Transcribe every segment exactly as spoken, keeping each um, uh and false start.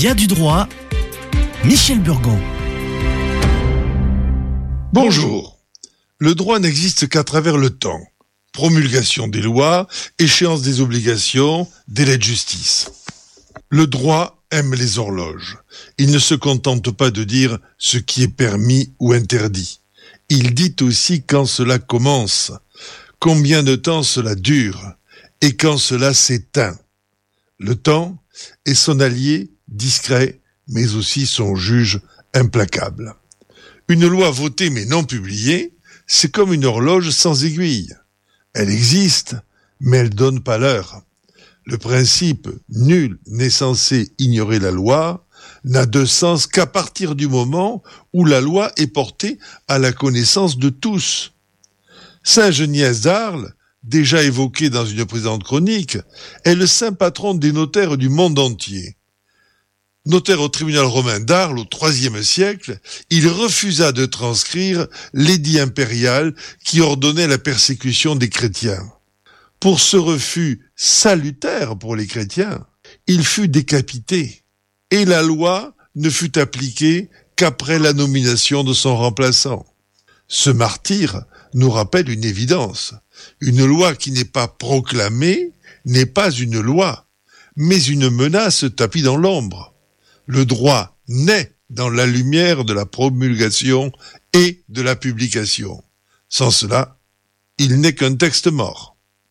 y a du droit. Michel Burgon. Bonjour. Le droit n'existe qu'à travers le temps. Promulgation des lois, échéance des obligations, délai de justice. Le droit aime les horloges. Il ne se contente pas de dire ce qui est permis ou interdit. Il dit aussi quand cela commence, combien de temps cela dure et quand cela s'éteint. Le temps est son allié discret, mais aussi son juge implacable. Une loi votée mais non publiée, c'est comme une horloge sans aiguille. Elle existe, mais elle donne pas l'heure. Le principe « nul n'est censé ignorer la loi » n'a de sens qu'à partir du moment où la loi est portée à la connaissance de tous. Saint Geniès d'Arles, déjà évoqué dans une précédente chronique, est le saint patron des notaires du monde entier. Notaire au tribunal romain d'Arles au troisième siècle, il refusa de transcrire l'édit impérial qui ordonnait la persécution des chrétiens. Pour ce refus salutaire pour les chrétiens, il fut décapité et la loi ne fut appliquée qu'après la nomination de son remplaçant. Ce martyre nous rappelle une évidence. Une loi qui n'est pas proclamée n'est pas une loi, mais une menace tapie dans l'ombre. Le droit naît dans la lumière de la promulgation et de la publication. Sans cela, il n'est qu'un texte mort.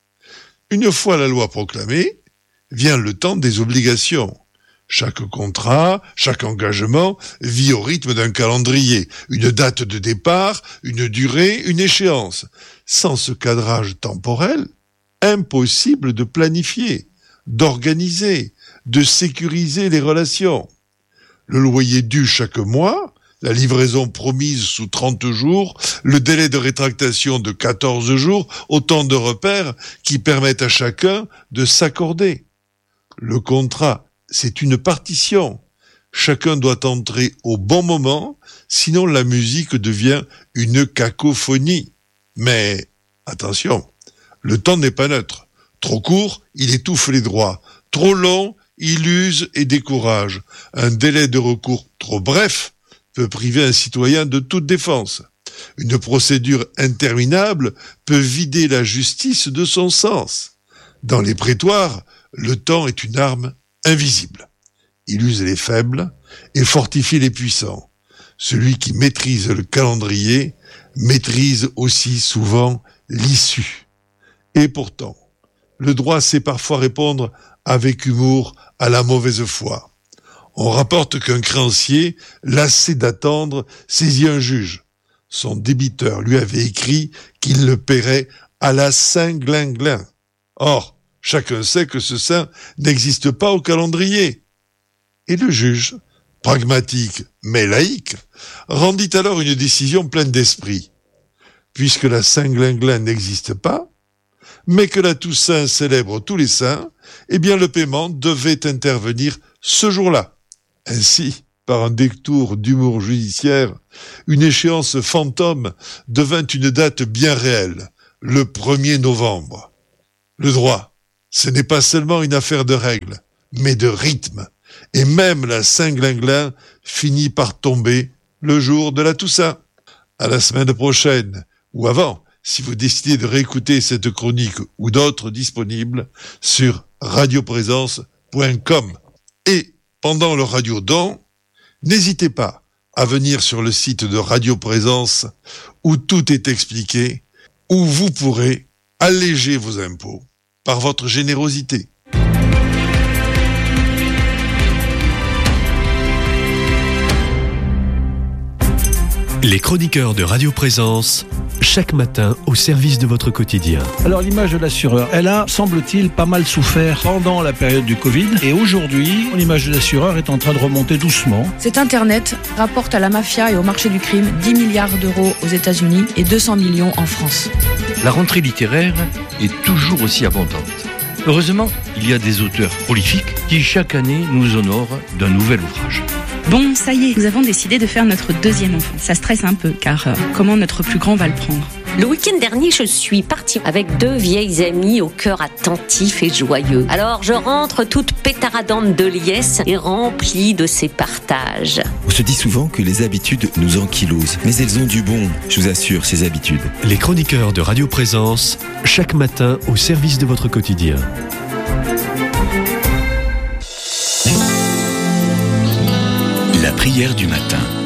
Une fois la loi proclamée, vient le temps des obligations. Chaque contrat, chaque engagement vit au rythme d'un calendrier, une date de départ, une durée, une échéance. Sans ce cadrage temporel, impossible de planifier, d'organiser, de sécuriser les relations. Le loyer dû chaque mois, la livraison promise sous trente jours, le délai de rétractation de quatorze jours, autant de repères qui permettent à chacun de s'accorder. Le contrat, c'est une partition. Chacun doit entrer au bon moment, sinon la musique devient une cacophonie. Mais attention, le temps n'est pas neutre. Trop court, il étouffe les droits. Trop long, il use et décourage. Un délai de recours trop bref peut priver un citoyen de toute défense. Une procédure interminable peut vider la justice de son sens. Dans les prétoires, le temps est une arme invisible. Il use les faibles et fortifie les puissants. Celui qui maîtrise le calendrier maîtrise aussi souvent l'issue. Et pourtant, le droit sait parfois répondre avec humour à la mauvaise foi. On rapporte qu'un créancier, lassé d'attendre, saisit un juge. Son débiteur lui avait écrit qu'il le paierait à la Saint-Glinglin. Or, chacun sait que ce saint n'existe pas au calendrier. Et le juge, pragmatique mais laïque, rendit alors une décision pleine d'esprit. Puisque la Saint-Glinglin n'existe pas, mais que la Toussaint célèbre tous les saints, eh bien le paiement devait intervenir ce jour-là. Ainsi, par un détour d'humour judiciaire, une échéance fantôme devint une date bien réelle, le premier novembre. Le droit, ce n'est pas seulement une affaire de règles, mais de rythme. Et même la Saint-Glinglin finit par tomber le jour de la Toussaint. À la semaine prochaine, ou avant, si vous décidez de réécouter cette chronique ou d'autres disponibles sur radioprésence point com. Et pendant le Radio-Don, n'hésitez pas à venir sur le site de Radio Présence où tout est expliqué, où vous pourrez alléger vos impôts par votre générosité. Les chroniqueurs de Radio Présence, chaque matin au service de votre quotidien. Alors l'image de l'assureur, elle a, semble-t-il, pas mal souffert pendant la période du Covid. Et aujourd'hui, l'image de l'assureur est en train de remonter doucement. Cet Internet rapporte à la mafia et au marché du crime dix milliards d'euros aux États-Unis et deux cents millions en France. La rentrée littéraire est toujours aussi abondante. Heureusement, il y a des auteurs prolifiques qui chaque année nous honorent d'un nouvel ouvrage. Bon, ça y est, nous avons décidé de faire notre deuxième enfant. Ça stresse un peu, car euh, comment notre plus grand va le prendre ? Le week-end dernier, je suis partie avec deux vieilles amies au cœur attentif et joyeux. Alors, je rentre toute pétaradante de liesse et remplie de ces partages. On se dit souvent que les habitudes nous ankylosent, mais elles ont du bon, je vous assure, ces habitudes. Les chroniqueurs de Radio Présence, chaque matin au service de votre quotidien. La prière du matin.